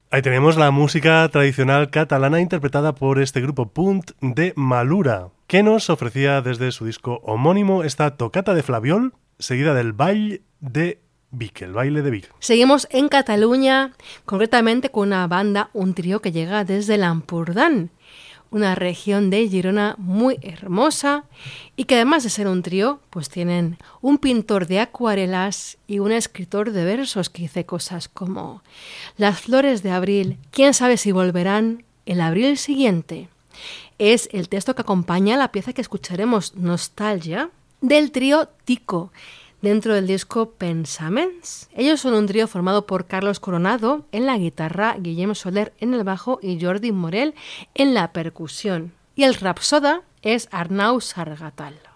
Ahí tenemos la música tradicional catalana interpretada por este grupo Punt de Malura, que nos ofrecía desde su disco homónimo esta tocata de Flabiol, seguida del Ball de Vic, el baile de Vic. Seguimos en Cataluña, concretamente con una banda, un trío que llega desde el Ampurdán, una región de Girona muy hermosa y que además de ser un trío, pues tienen un pintor de acuarelas y un escritor de versos que dice cosas como las flores de abril, quién sabe si volverán el abril siguiente. Es el texto que acompaña la pieza que escucharemos, Nostalgia, del trío Tico, dentro del disco Pensaments. Ellos son un trío formado por Carlos Coronado en la guitarra, Guillem Soler en el bajo y Jordi Morel en la percusión. Y el rapsoda es Arnau Sargatal.